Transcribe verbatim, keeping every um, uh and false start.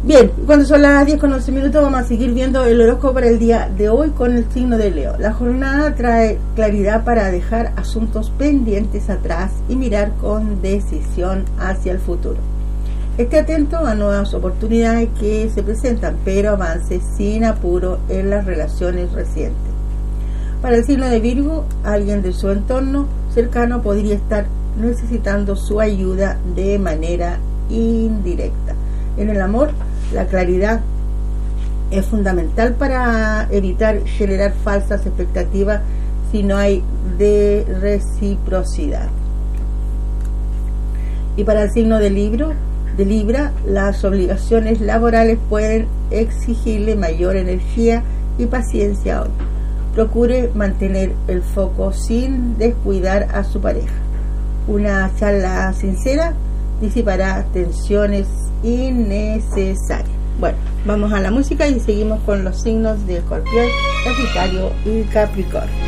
Bien, cuando son las diez con once minutos vamos a seguir viendo el horóscopo para el día de hoy con el signo de Leo. La jornada trae claridad para dejar asuntos pendientes atrás y mirar con decisión hacia el futuro. Esté atento a nuevas oportunidades que se presentan, pero avance sin apuro en las relaciones recientes. Para el signo de Virgo, alguien de su entorno cercano podría estar necesitando su ayuda de manera indirecta. En el amor, la claridad es fundamental para evitar generar falsas expectativas si no hay de reciprocidad. Y para el signo de Libra, de Libra, las obligaciones laborales pueden exigirle mayor energía y paciencia hoy. Procure mantener el foco sin descuidar a su pareja. Una charla sincera disipará tensiones innecesarias. Bueno, vamos a la música y seguimos con los signos de Escorpión, Sagitario y Capricornio.